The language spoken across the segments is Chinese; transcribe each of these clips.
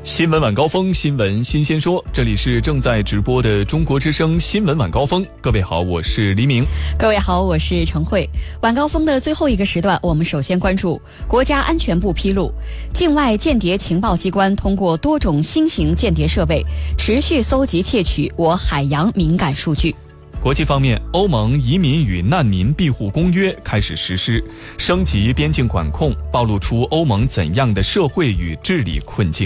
新闻晚高峰，新闻新鲜说，这里是正在直播的中国之声新闻晚高峰。各位好，我是黎明。 各位好，我是程慧。晚高峰的最后一个时段，我们首先关注国家安全部披露，境外间谍情报机关通过多种新型间谍设备，持续搜集窃取我海洋敏感数据。 国际方面，欧盟移民与难民庇护公约开始实施，升级边境管控，暴露出欧盟怎样的社会与治理困境。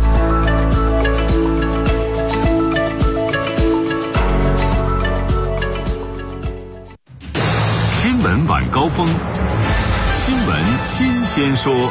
新闻晚高峰，新闻新鲜说。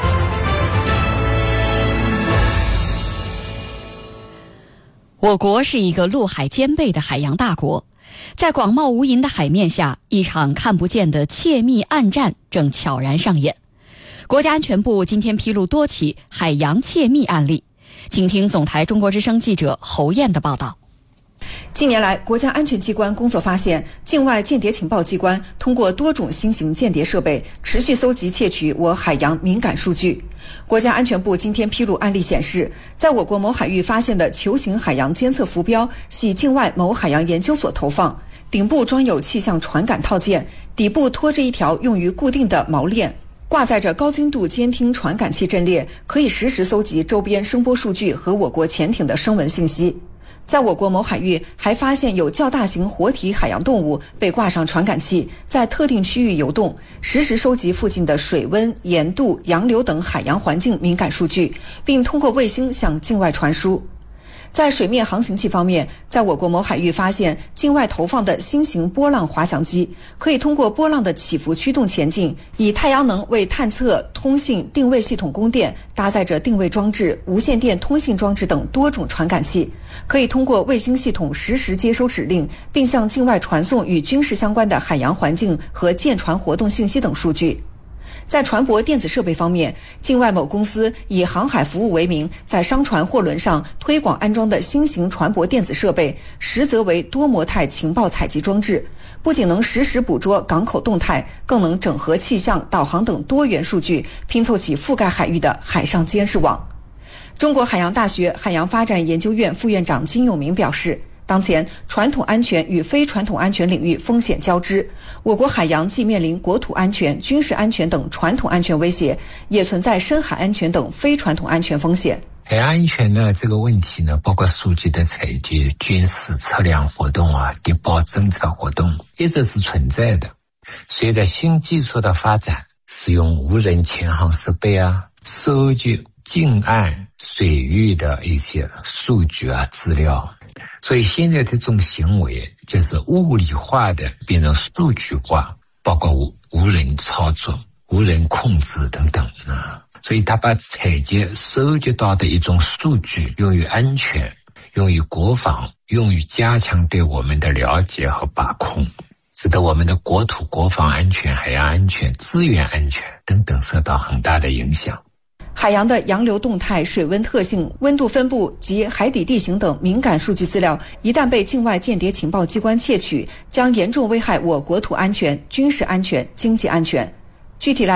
我国是一个陆海兼备的海洋大国，在广袤无垠的海面下，一场看不见的窃密暗战正悄然上演。国家安全部今天披露多起海洋窃密案例，请听总台中国之声记者侯燕的报道。 近年来，国家安全机关工作发现，境外间谍情报机关通过多种新型间谍设备，持续搜集窃取我海洋敏感数据。国家安全部今天披露案例显示，在我国某海域发现的球形海洋监测浮标系境外某海洋研究所投放，顶部装有气象传感套件，底部拖着一条用于固定的锚链，挂载着高精度监听传感器阵列，可以实时搜集周边声波数据和我国潜艇的声纹信息。在我国某海域还发现有较大型活体海洋动物被挂上传感器，在特定区域游动，实时收集附近的水温、盐度、洋流等海洋环境敏感数据，并通过卫星向境外传输。在水面航行器方面，在我国某海域发现境外投放的新型波浪滑翔机，可以通过波浪的起伏驱动前进，以太阳能为探测、通信、定位系统供电，搭载着定位装置、无线电通信装置等多种传感器，可以通过卫星系统实时接收指令，并向境外传送与军事相关的海洋环境和舰船活动信息等数据。在船舶电子设备方面，境外某公司以航海服务为名，在商船货轮上推广安装的新型船舶电子设备，实则为多模态情报采集装置，不仅能实时捕捉港口动态，更能整合气象、导航等多元数据，拼凑起覆盖海域的海上监视网。中国海洋大学海洋发展研究院副院长金永明表示，当前传统安全与非传统安全领域风险交织，我国海洋既面临国土安全、军事安全等传统安全威胁，也存在深海安全等非传统安全风险。 海洋安全呢，这个问题呢，包括数据的采集、军事测量活动谍报侦测活动，一直是存在的。随着新技术的发展，使用无人潜航设备收集近岸水域的一些数据资料，所以现在这种行为就是物理化的变成数据化，包括无人操作、无人控制等等所以他把采集收集到的一种数据用于安全、用于国防、用于加强对我们的了解和把控，使得我们的国土国防安全、海洋安全、资源安全等等受到很大的影响。 海洋的洋流动态、水温特性、温度分布及海底地形等敏感数据资料，一旦被境外间谍情报机关窃取，将严重危害我国土安全、军事安全、经济安全。具体来